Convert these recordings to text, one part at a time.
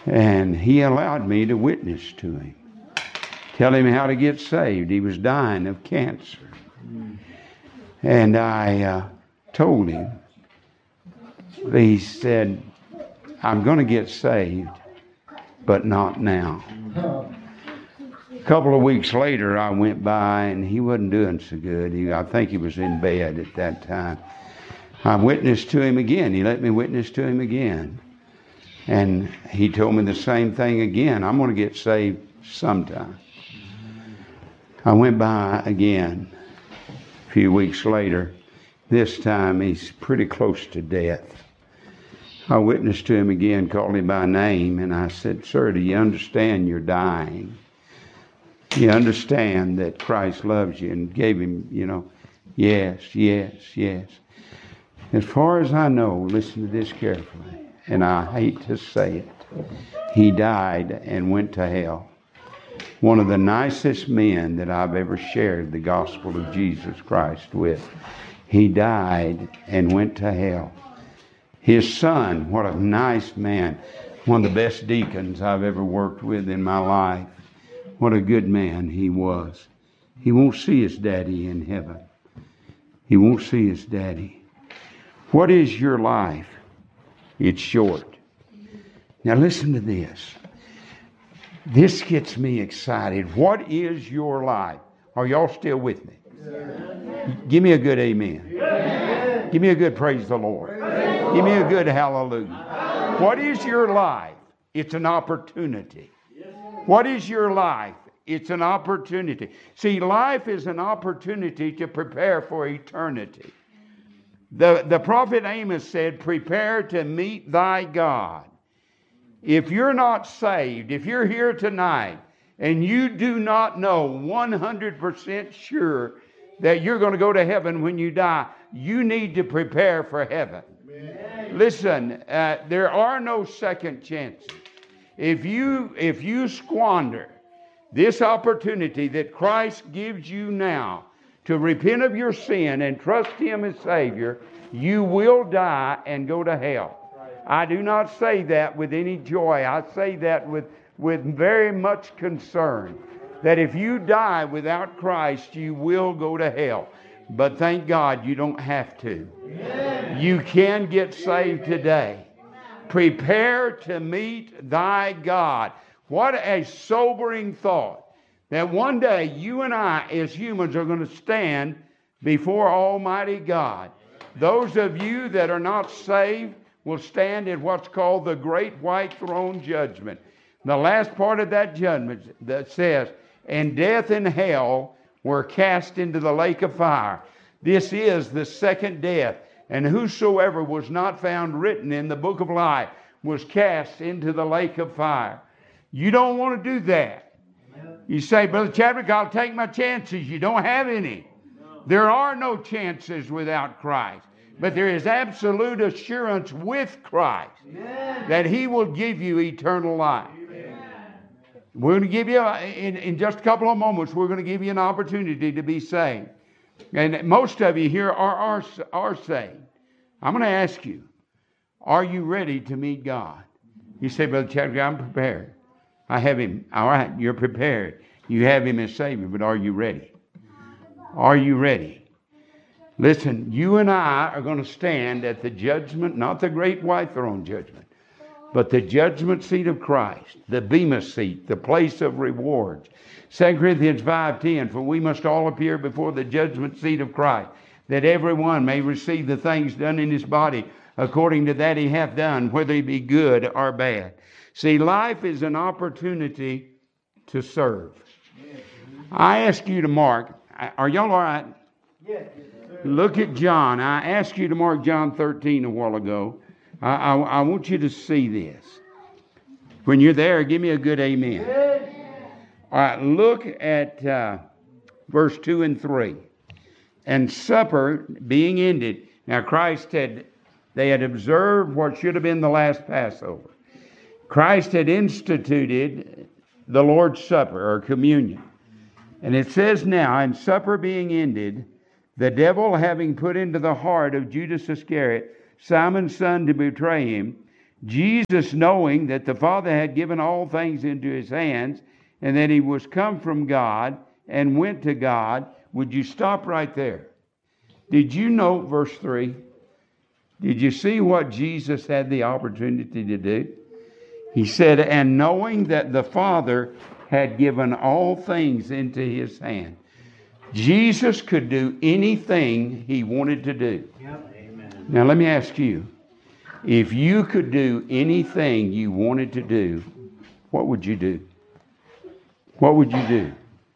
And he allowed me to witness to him. Tell him how to get saved. He was dying of cancer. And I told him. He said, I'm going to get saved, but not now. A couple of weeks later, I went by, and he wasn't doing so good. I think he was in bed at that time. I witnessed to him again. He let me witness to him again. And he told me the same thing again. I'm going to get saved sometime. I went by again a few weeks later. This time he's pretty close to death. I witnessed to him again, called him by name, and I said, sir, do you understand you're dying? You understand that Christ loves you? And gave him, yes. As far as I know, listen to this carefully, and I hate to say it, he died and went to hell. One of the nicest men that I've ever shared the gospel of Jesus Christ with. He died and went to hell. His son, what a nice man. One of the best deacons I've ever worked with in my life. What a good man he was. He won't see his daddy in heaven. He won't see his daddy. What is your life? It's short. Now listen to this. This gets me excited. What is your life? Are y'all still with me? Give me a good amen. Give me a good praise the Lord. Give me a good hallelujah. What is your life? It's an opportunity. What is your life? It's an opportunity. See, life is an opportunity to prepare for eternity. The prophet Amos said, prepare to meet thy God. If you're not saved, if you're here tonight and you do not know 100% sure that you're going to go to heaven when you die, you need to prepare for heaven. Amen. Listen, there are no second chances. If you squander this opportunity that Christ gives you now to repent of your sin and trust Him as Savior, you will die and go to hell. I do not say that with any joy. I say that with very much concern. That if you die without Christ, you will go to hell. But thank God you don't have to. Amen. You can get saved today. Prepare to meet thy God. What a sobering thought. That one day you and I as humans are going to stand before Almighty God. Those of you that are not saved will stand in what's called the Great White Throne Judgment. The last part of that judgment that says, and death and hell were cast into the lake of fire. This is the second death. And whosoever was not found written in the book of life was cast into the lake of fire. You don't want to do that. You say, Brother Chadwick, I'll take my chances. You don't have any. There are no chances without Christ. But there is absolute assurance with Christ that He will give you eternal life. We're going to give you, in just a couple of moments, we're going to give you an opportunity to be saved. And most of you here are saved. I'm going to ask you, are you ready to meet God? You say, Brother Chadwick, I'm prepared. I have Him. All right, you're prepared. You have Him as Savior, but are you ready? Are you ready? Listen, you and I are going to stand at the judgment, not the great white throne judgment, but the judgment seat of Christ, the bema seat, the place of rewards. 2 Corinthians 5:10, for we must all appear before the judgment seat of Christ, that everyone may receive the things done in his body according to that he hath done, whether he be good or bad. See, life is an opportunity to serve. I ask you to mark, are y'all all right? Yes. Look at John. I asked you to mark John 13 a while ago. I want you to see this. When you're there, give me a good amen. All right, look at verse 2 and 3. And supper being ended. Now Christ they had observed what should have been the last Passover. Christ had instituted the Lord's Supper or communion. And it says now, and supper being ended, the devil having put into the heart of Judas Iscariot, Simon's son, to betray him, Jesus, knowing that the Father had given all things into his hands and that he was come from God and went to God. Would you stop right there? Did you note verse 3? Did you see what Jesus had the opportunity to do? He said, and knowing that the Father had given all things into his hand. Jesus could do anything he wanted to do. Yep. Amen. Now let me ask you, if you could do anything you wanted to do, what would you do? What would you do?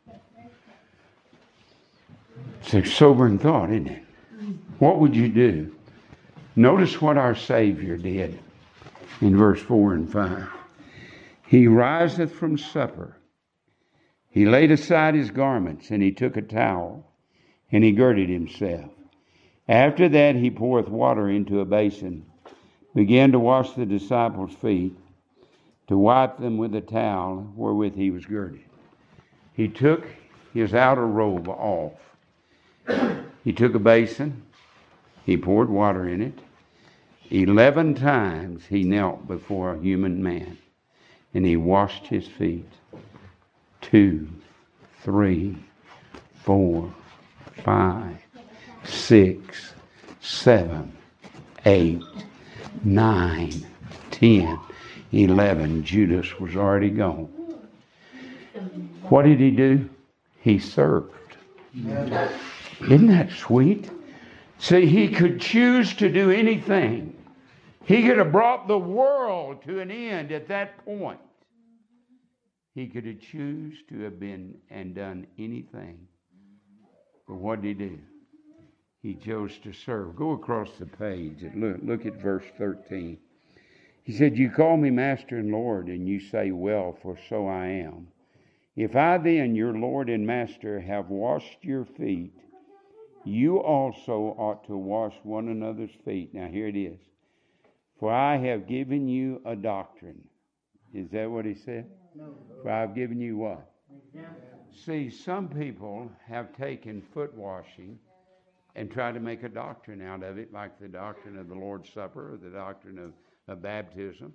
It's a sobering thought, isn't it? What would you do? Notice what our Savior did in verse 4 and 5. He riseth from supper. He laid aside his garments, and he took a towel, and he girded himself. After that he poureth water into a basin, began to wash the disciples' feet, to wipe them with a towel wherewith he was girded. He took his outer robe off. He took a basin. He poured water in it. 11 times he knelt before a human man, and he washed his feet. 2, 3, 4, 5, 6, 7, 8, 9, 10, 11. Judas was already gone. What did he do? He served. Isn't that sweet? See, he could choose to do anything. He could have brought the world to an end at that point. He could have chosen to have been and done anything. But what did he do? He chose to serve. Go across the page and look at verse 13. He said, you call me Master and Lord, and you say, well, for so I am. If I then, your Lord and Master, have washed your feet, you also ought to wash one another's feet. Now here it is. For I have given you a doctrine. Is that what he said? No. For I have given you what? See, some people have taken foot washing and tried to make a doctrine out of it, like the doctrine of the Lord's Supper or the doctrine of baptism.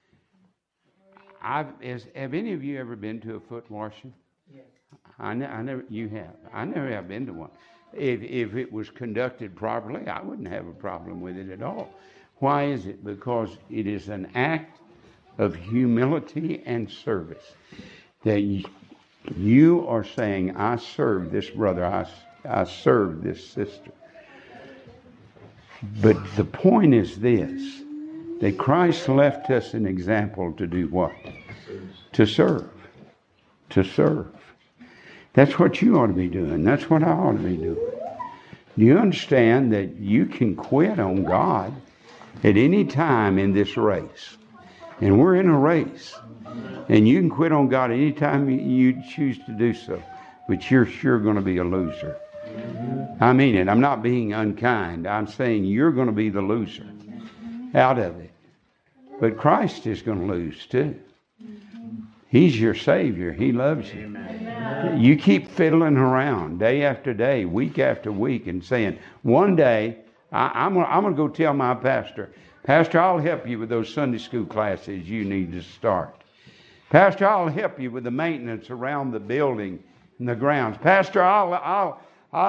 Have any of you ever been to a foot washing? Yes. I never. You have. I never have been to one. If it was conducted properly, I wouldn't have a problem with it at all. Why is it? Because it is an act of humility and service. That you are saying, I serve this brother, I serve this sister. But the point is this, that Christ left us an example to do what? To serve. To serve. That's what you ought to be doing. That's what I ought to be doing. Do you understand that you can quit on God at any time in this race? And we're in a race. And you can quit on God anytime you choose to do so. But you're sure going to be a loser. I mean it. I'm not being unkind. I'm saying you're going to be the loser out of it. But Christ is going to lose too. He's your Savior. He loves you. Amen. You keep fiddling around day after day, week after week, and saying, one day, I'm going to go tell my pastor, Pastor, I'll help you with those Sunday school classes you need to start. Pastor, I'll help you with the maintenance around the building and the grounds. Pastor, I'll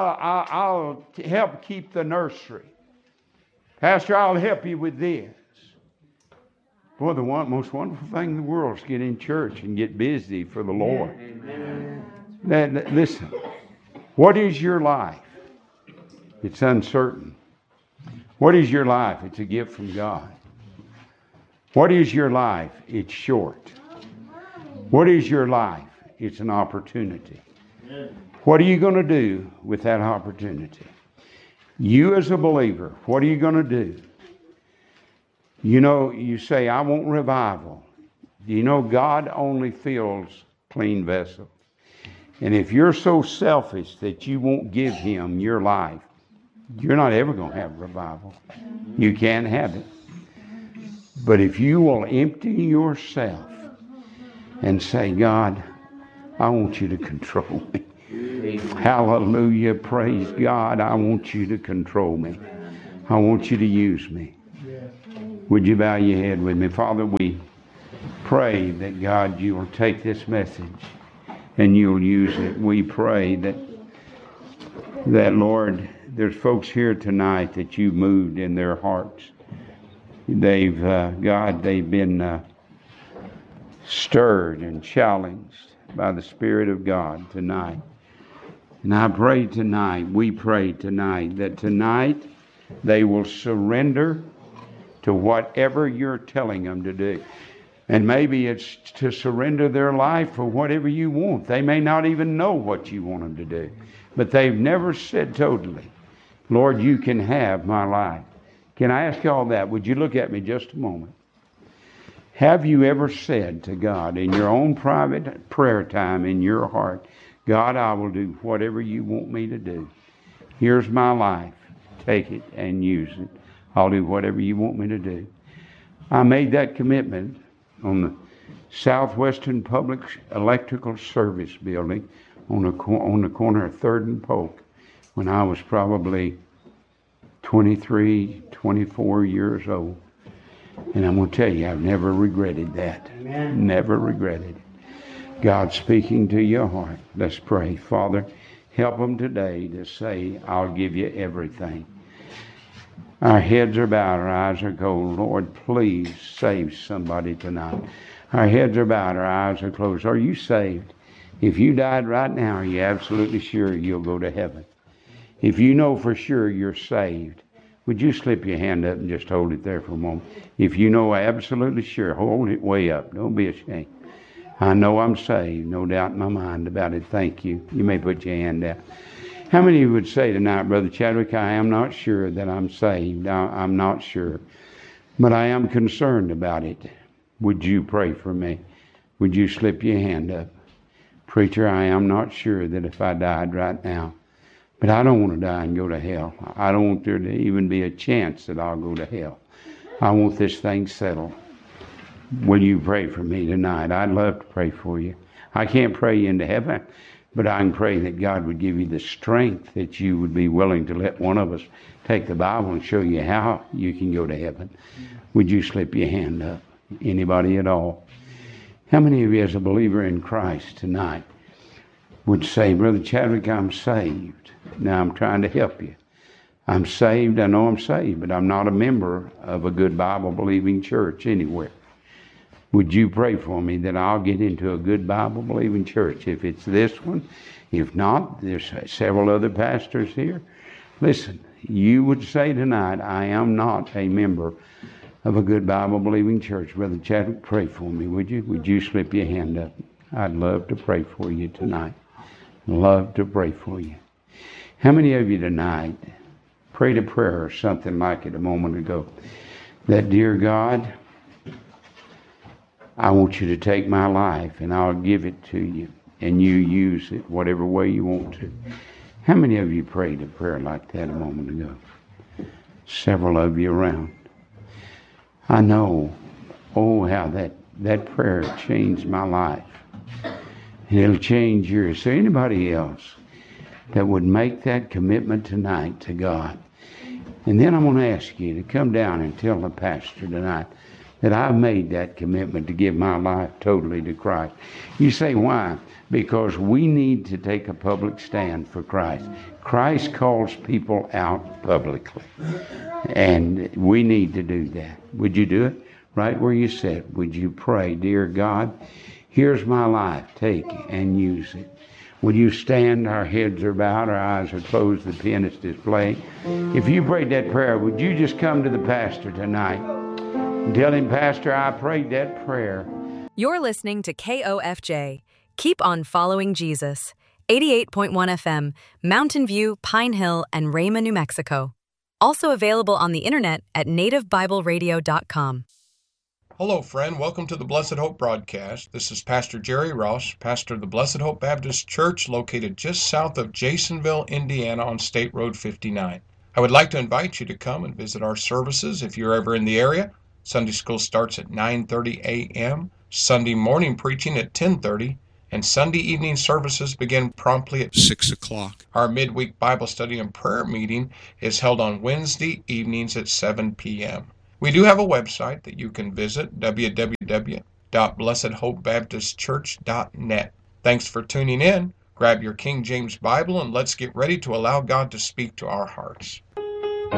help keep the nursery. Pastor, I'll help you with this. Boy, the most wonderful thing in the world is get in church and get busy for the Lord. Amen. Listen, what is your life? It's uncertain. What is your life? It's a gift from God. What is your life? It's short. What is your life? It's an opportunity. What are you going to do with that opportunity? You as a believer, what are you going to do? You know, you say, I want revival. Do you know God only fills clean vessels? And if you're so selfish that you won't give Him your life, you're not ever going to have revival. You can't have it. But if you will empty yourself and say, God, I want you to control me. Hallelujah. Praise God. I want you to control me. I want you to use me. Would you bow your head with me? Father, we pray that, God, you will take this message and you'll use it. We pray that Lord, there's folks here tonight that you moved in their hearts. They've been stirred and challenged by the Spirit of God tonight. And I pray tonight, we pray tonight, that tonight they will surrender to whatever you're telling them to do. And maybe it's to surrender their life for whatever you want. They may not even know what you want them to do. But they've never said totally, Lord, you can have my life. Can I ask you all that? Would you look at me just a moment? Have you ever said to God in your own private prayer time in your heart, God, I will do whatever you want me to do. Here's my life. Take it and use it. I'll do whatever you want me to do. I made that commitment on the Southwestern Public Electrical Service Building on the corner of 3rd and Polk when I was probably 23, 24 years old. And I'm going to tell you, I've never regretted that. Amen. Never regretted it. God speaking to your heart. Let's pray. Father, help them today to say, I'll give you everything. Our heads are bowed, our eyes are cold. Lord, please save somebody tonight. Our heads are bowed, our eyes are closed. Are you saved? If you died right now, are you absolutely sure you'll go to heaven? If you know for sure you're saved, would you slip your hand up and just hold it there for a moment? If you know absolutely sure, hold it way up. Don't be ashamed. I know I'm saved. No doubt in my mind about it. Thank you. You may put your hand down. How many of you would say tonight, Brother Chadwick, I am not sure that I'm saved. I'm not sure. But I am concerned about it. Would you pray for me? Would you slip your hand up? Preacher, I am not sure that if I died right now, but I don't want to die and go to hell. I don't want there to even be a chance that I'll go to hell. I want this thing settled. Will you pray for me tonight? I'd love to pray for you. I can't pray you into heaven, but I can pray that God would give you the strength that you would be willing to let one of us take the Bible and show you how you can go to heaven. Would you slip your hand up? Anybody at all? How many of you as a believer in Christ tonight would say, Brother Chadwick, I'm saved. Now I'm trying to help you. I'm saved. I know I'm saved, but I'm not a member of a good Bible-believing church anywhere. Would you pray for me that I'll get into a good Bible-believing church? If it's this one, if not, there's several other pastors here. Listen, you would say tonight, I am not a member of a good Bible-believing church. Brother Chadwick, pray for me, would you? Would you slip your hand up? I'd love to pray for you tonight. Love to pray for you. How many of you tonight prayed a prayer or something like it a moment ago? That, dear God, I want you to take my life and I'll give it to you and you use it whatever way you want to. How many of you prayed a prayer like that a moment ago? Several of you around. I know, how that prayer changed my life. And it'll change yours. Is there anybody else that would make that commitment tonight to God? And then I'm going to ask you to come down and tell the pastor tonight that I've made that commitment to give my life totally to Christ. You say, why? Because we need to take a public stand for Christ. Christ calls people out publicly. And we need to do that. Would you do it? Right where you sit, would you pray, dear God, here's my life. Take and use it. Would you stand? Our heads are bowed, our eyes are closed, the pianist is playing. If you prayed that prayer, would you just come to the pastor tonight and tell him, Pastor, I prayed that prayer. You're listening to KOFJ. Keep on following Jesus. 88.1 FM, Mountain View, Pine Hill, and Rayma, New Mexico. Also available on the internet at nativebibleradio.com. Hello, friend. Welcome to the Blessed Hope broadcast. This is Pastor Jerry Ross, pastor of the Blessed Hope Baptist Church, located just south of Jasonville, Indiana, on State Road 59. I would like to invite you to come and visit our services if you're ever in the area. Sunday school starts at 9:30 a.m., Sunday morning preaching at 10:30, and Sunday evening services begin promptly at 6 o'clock. Our midweek Bible study and prayer meeting is held on Wednesday evenings at 7 p.m. We do have a website that you can visit, www.blessedhopebaptistchurch.net. Thanks for tuning in. Grab your King James Bible and let's get ready to allow God to speak to our hearts.